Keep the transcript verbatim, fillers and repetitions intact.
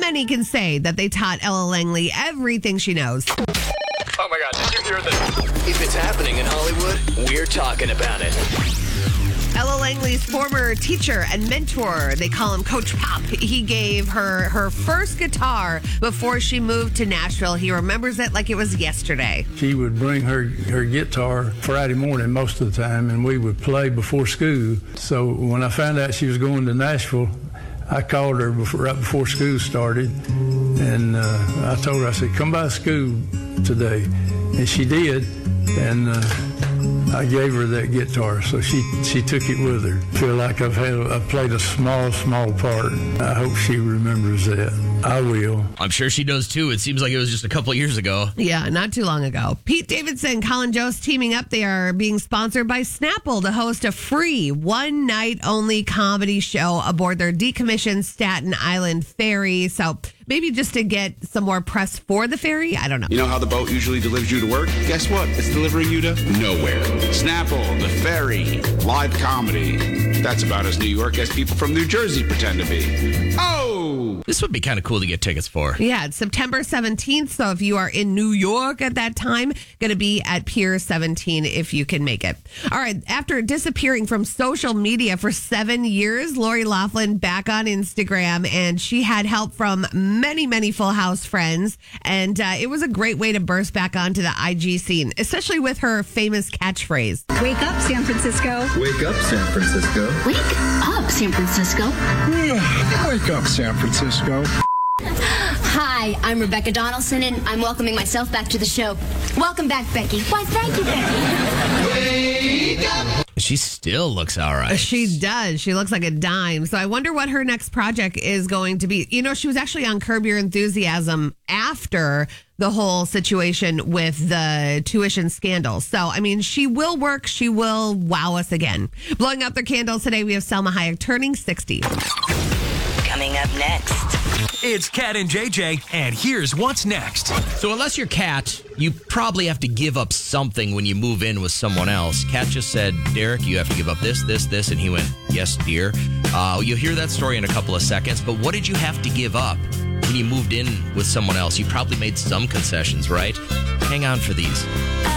many can say that they taught Ella Langley everything she knows. Oh my God, did you hear this? If it's happening in Hollywood, we're talking about it. Ella Langley's former teacher and mentor, they call him Coach Pop. He gave her her first guitar before she moved to Nashville. He remembers it like it was yesterday. She would bring her, her guitar Friday morning most of the time, and we would play before school. So when I found out she was going to Nashville, I called her before, right before school started, and uh, I told her, I said, come by school today. And she did, and uh, I gave her that guitar, so she, she took it with her. I feel like I've had I've played a small, small part. I hope she remembers that. I will. I'm sure she does too. It seems like it was just a couple of years ago. Yeah, not too long ago. Pete Davidson, Colin Jost teaming up. They are being sponsored by Snapple to host a free one-night-only comedy show aboard their decommissioned Staten Island ferry. So maybe just to get some more press for the ferry. I don't know. You know how the boat usually delivers you to work? Guess what? It's delivering you to nowhere. Snapple, the ferry, live comedy. That's about as New York as people from New Jersey pretend to be. Oh! This would be kind of cool to get tickets for. Yeah, it's September seventeenth. So if you are in New York at that time, going to be at Pier seventeen if you can make it. All right. After disappearing from social media for seven years, Lori Loughlin back on Instagram, and she had help from many, many Full House friends. And uh, it was a great way to burst back onto the I G scene, especially with her famous catchphrase. Wake up, San Francisco. Wake up, San Francisco. Wake up, San Francisco. Wake up, San Francisco. Hi, I'm Rebecca Donaldson, and I'm welcoming myself back to the show. Welcome back, Becky. Why, thank you, Becky. Wake up. She still looks all right. She does. She looks like a dime. So I wonder what her next project is going to be. You know, she was actually on Curb Your Enthusiasm after the whole situation with the tuition scandal. So, I mean, she will work. She will wow us again. Blowing out their candles today, we have Selma Hayek turning sixty. Coming up next. It's Kat and J J, and here's what's next. So unless you're Kat, you probably have to give up something when you move in with someone else. Kat just said, Derek, you have to give up this, this, this, and he went, yes, dear. Uh, you'll hear that story in a couple of seconds, but what did you have to give up when you moved in with someone else? You probably made some concessions, right? Hang on for these.